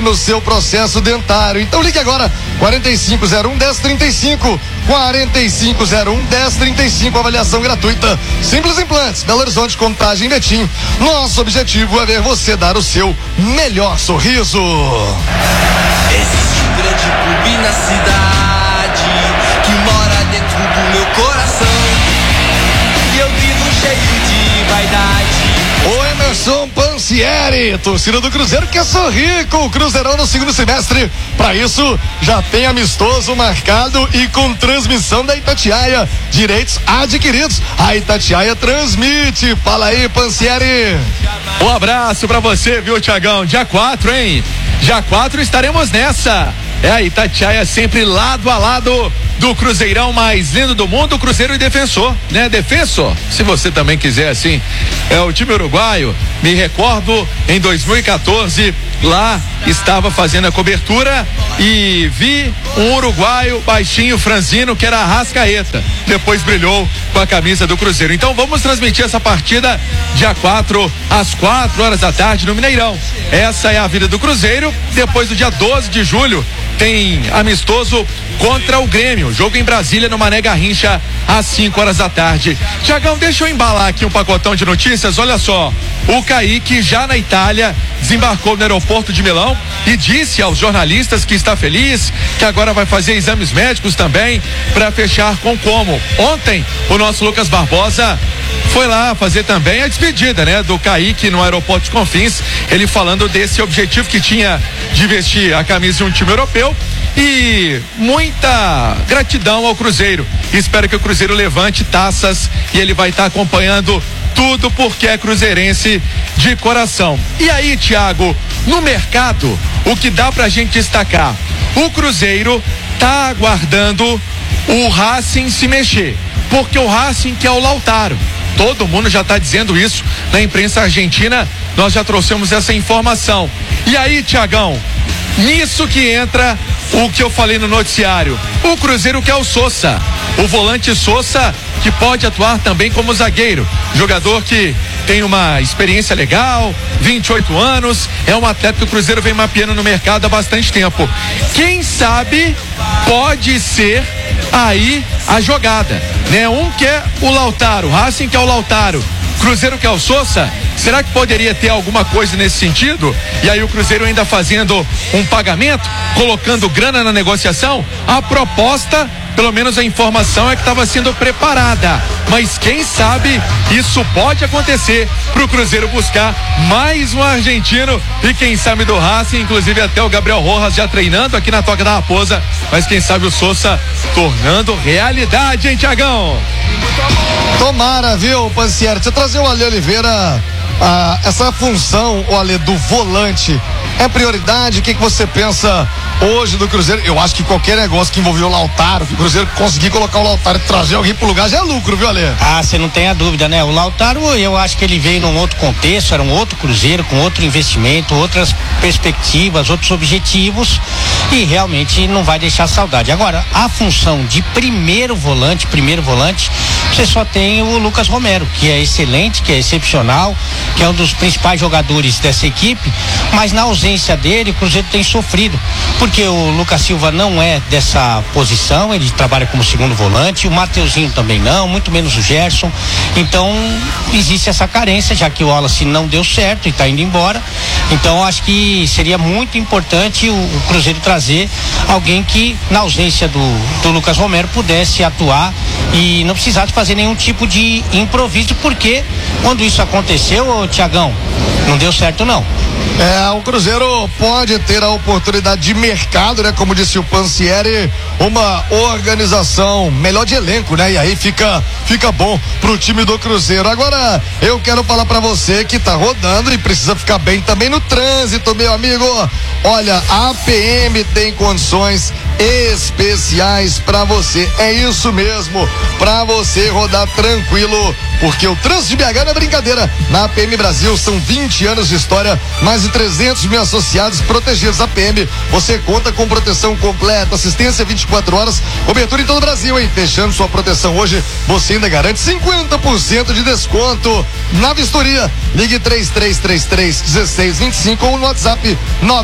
no seu processo dentário. Então ligue agora, 4501-1035, 4501-1035, avaliação gratuita. Simples Implantes, Belo Horizonte, Contagem, Betim. Nosso objetivo é ver você dar o seu melhor sorriso. Existe um grande clube na cidade que mora dentro do meu coração, e eu vivo cheio de vaidade. O Emerson Pansieri, torcida do Cruzeiro, quer sorrir com o Cruzeirão no segundo semestre. Para isso, já tem amistoso marcado e com transmissão da Itatiaia. Direitos adquiridos. A Itatiaia transmite. Fala aí, Pansieri. Um abraço pra você, viu, Tiagão? Dia 4, hein? Dia 4 estaremos nessa. É a Itatiaia sempre lado a lado do Cruzeirão mais lindo do mundo, Cruzeiro e Defensor, né? Defensor, se você também quiser assim, é o time uruguaio. Me recordo, em 2014, lá estava fazendo a cobertura e vi um uruguaio baixinho, franzino, que era Arrascaeta. Depois brilhou com a camisa do Cruzeiro. Então vamos transmitir essa partida dia 4, às 4 horas da tarde no Mineirão. Essa é a vida do Cruzeiro. Depois do dia 12 de julho, tem amistoso contra o Grêmio, jogo em Brasília no Mané Garrincha às 5 horas da tarde. Tiagão, deixa eu embalar aqui um pacotão de notícias. Olha só, o Kaique já na Itália desembarcou no aeroporto de Milão e disse aos jornalistas que está feliz, que agora vai fazer exames médicos também para fechar com como. Ontem o nosso Lucas Barbosa foi lá fazer também a despedida, né, do Kaique no aeroporto de Confins, ele falando desse objetivo que tinha de vestir a camisa de um time europeu e muita gratidão ao Cruzeiro. Espero que o Cruzeiro levante taças e ele vai estar acompanhando tudo porque é cruzeirense de coração. E aí, Thiago, no mercado, o que dá pra gente destacar? O Cruzeiro tá aguardando o Racing se mexer, porque o Racing quer o Lautaro. Todo mundo já está dizendo isso na imprensa argentina, nós já trouxemos essa informação. E aí, Tiagão, nisso que entra o que eu falei no noticiário. O Cruzeiro quer o Sousa, o volante Sousa, que pode atuar também como zagueiro. Jogador que tem uma experiência legal, 28 anos, é um atleta que o Cruzeiro vem mapeando no mercado há bastante tempo. Quem sabe pode ser aí a jogada, né? Um quer o Lautaro, o Racing quer o Lautaro, Cruzeiro quer o Sousa. Será que poderia ter alguma coisa nesse sentido? E aí o Cruzeiro ainda fazendo um pagamento, colocando grana na negociação? A proposta, pelo menos a informação é que estava sendo preparada, mas quem sabe isso pode acontecer pro Cruzeiro buscar mais um argentino e quem sabe do Racing, inclusive até o Gabriel Rojas já treinando aqui na Toca da Raposa, mas quem sabe o Sousa tornando realidade, hein, Tiagão? Tomara, viu, Pansieri? Você trazer o Ale Oliveira, essa função, o Ale, do volante, é prioridade? O que você pensa hoje do Cruzeiro? Eu acho que qualquer negócio que envolveu o Lautaro, que o Cruzeiro conseguir colocar o Lautaro e trazer alguém pro lugar já é lucro, viu, Ale? Você não tem a dúvida, né? O Lautaro, eu acho que ele veio num outro contexto, era um outro Cruzeiro, com outro investimento, outras perspectivas, outros objetivos, e realmente não vai deixar saudade. Agora, a função de primeiro volante, você só tem o Lucas Romero, que é excelente, que é excepcional, que é um dos principais jogadores dessa equipe, mas na ausência dele, o Cruzeiro tem sofrido, porque o Lucas Silva não é dessa posição, ele trabalha como segundo volante, o Mateuzinho também não, muito menos o Gerson. Então existe essa carência, já que o Wallace não deu certo e está indo embora. Então acho que seria muito importante o Cruzeiro trazer alguém que, na ausência do Lucas Romero, pudesse atuar e não precisasse fazer nenhum tipo de improviso, porque quando isso aconteceu, Tiagão, não deu certo não. O Cruzeiro pode ter a oportunidade de mercado, né? Como disse o Pansieri, uma organização melhor de elenco, né? E aí fica bom pro time do Cruzeiro. Agora, eu quero falar pra você que tá rodando e precisa ficar bem também no trânsito, meu amigo. Olha, a PM tem condições especiais pra você. É isso mesmo, pra você rodar tranquilo, porque o trânsito de BH não é brincadeira. Na PM Brasil são 20 anos de história, mais de 300 mil associados protegidos. A PM, você conta com proteção completa, assistência 24 horas, cobertura em todo o Brasil, hein? Fechando sua proteção hoje, você ainda garante 50% de desconto na vistoria. Ligue 3333-1625 ou no WhatsApp 9